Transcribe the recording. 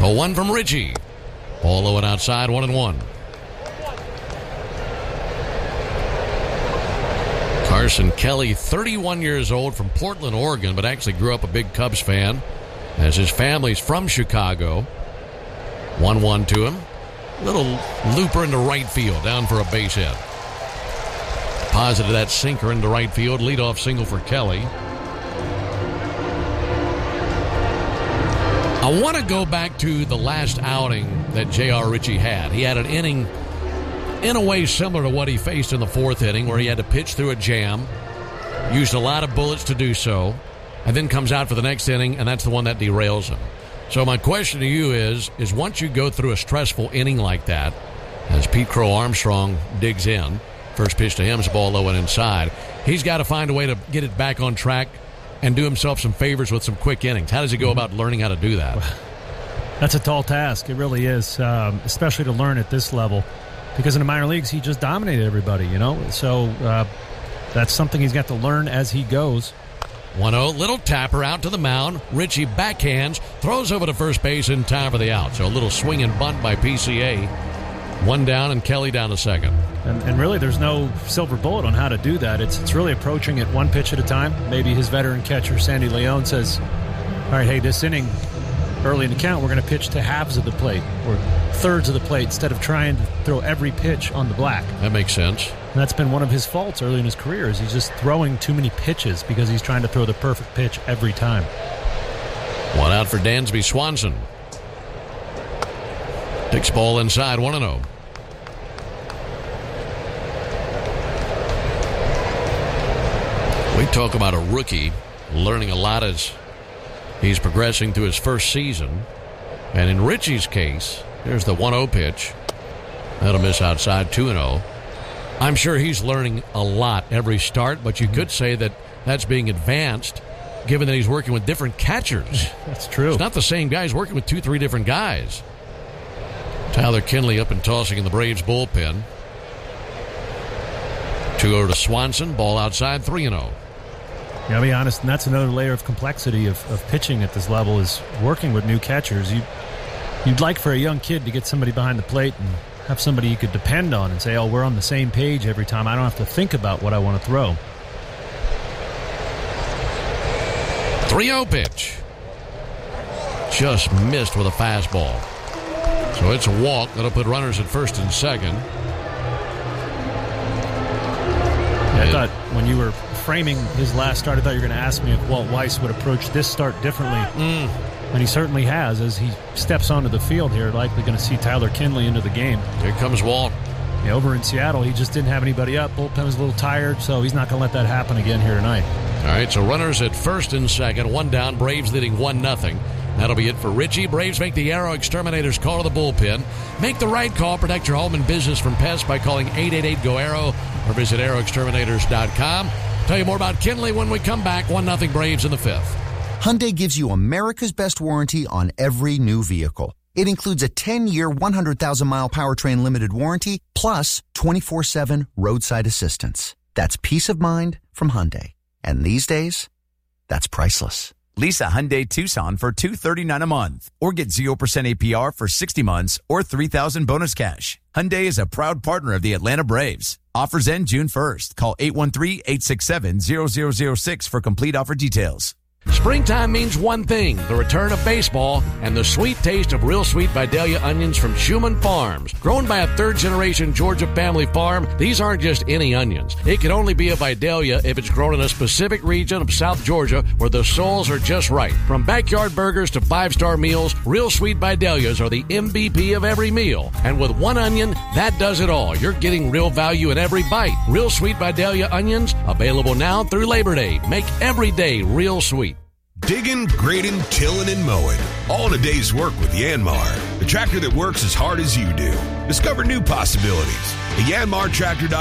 A 1 from Richie. Ball low and outside, 1-1. Carson Kelly, 31 years old, from Portland, Oregon, but actually grew up a big Cubs fan as his family's from Chicago. 1-1 to him. Little looper into right field, down for a base hit. Posited that sinker into right field. Leadoff single for Kelly. I want to go back to the last outing that J.R. Ritchie had. He had an inning in a way similar to what he faced in the fourth inning, where he had to pitch through a jam, used a lot of bullets to do so, and then comes out for the next inning, and that's the one that derails him. So my question to you is once you go through a stressful inning like that, as Pete Crow Armstrong digs in, first pitch to him is a ball low and inside, he's got to find a way to get it back on track and do himself some favors with some quick innings. How does he go about learning how to do that? That's a tall task. It really is, especially to learn at this level. Because in the minor leagues, he just dominated everybody, you know. So that's something he's got to learn as he goes. 1-0, little tapper out to the mound. Ritchie backhands, throws over to first base in time for the out. So a little swing and bunt by PCA. 1 down and Kelly down to second. And really, there's no silver bullet on how to do that. It's really approaching it one pitch at a time. Maybe his veteran catcher, Sandy Leon, says, all right, hey, this inning, early in the count, we're going to pitch to halves of the plate or thirds of the plate instead of trying to throw every pitch on the black. That makes sense. And that's been one of his faults early in his career, is he's just throwing too many pitches because he's trying to throw the perfect pitch every time. 1 out for Dansby Swanson. Takes ball inside, 1-0. We talk about a rookie learning a lot as he's progressing through his first season. And in Ritchie's case, there's the 1-0 pitch. That'll miss outside, 2-0. I'm sure he's learning a lot every start, but you could say that that's being advanced given that he's working with different catchers. That's true. It's not the same guy. He's working with 2-3 different guys. Tyler Kinley up and tossing in the Braves bullpen. 2-0 to Swanson. Ball outside, 3-0. Yeah, I'll be honest, and that's another layer of complexity of pitching at this level, is working with new catchers. You'd like for a young kid to get somebody behind the plate and have somebody you could depend on and say, oh, we're on the same page every time. I don't have to think about what I want to throw. 3-0 pitch. Just missed with a fastball. So it's a walk. That'll put runners at first and second. I thought when you were framing his last start, I thought you were going to ask me if Walt Weiss would approach this start differently. And he certainly has. As he steps onto the field here, likely going to see Tyler Kinley into the game. Here comes Walt. Yeah, over in Seattle, he just didn't have anybody up. Bullpen was a little tired, so he's not going to let that happen again here tonight. All right, so runners at first and second, 1 down, Braves leading 1-0. That'll be it for Ritchie. Braves make the Aero Exterminators call to the bullpen. Make the right call. Protect your home and business from pests by calling 888-GO-AERO or visit aeroexterminators.com. Tell you more about Kinley when we come back. 1-0 Braves in the 5th. Hyundai gives you America's best warranty on every new vehicle. It includes a 10-year, 100,000-mile powertrain limited warranty, plus 24/7 roadside assistance. That's peace of mind from Hyundai. And these days, that's priceless. Lease a Hyundai Tucson for $239 a month, or get 0% APR for 60 months or $3,000 bonus cash. Hyundai is a proud partner of the Atlanta Braves. Offers end June 1st. Call 813-867-0006 for complete offer details. Springtime means one thing, the return of baseball and the sweet taste of Real Sweet Vidalia onions from Schumann Farms. Grown by a third-generation Georgia family farm, these aren't just any onions. It can only be a Vidalia if it's grown in a specific region of South Georgia where the soils are just right. From backyard burgers to five-star meals, Real Sweet Vidalias are the MVP of every meal. And with one onion, that does it all. You're getting real value in every bite. Real Sweet Vidalia onions, available now through Labor Day. Make every day real sweet. Digging, grading, tilling, and mowing. All in a day's work with Yanmar, the tractor that works as hard as you do. Discover new possibilities at yanmartractor.com.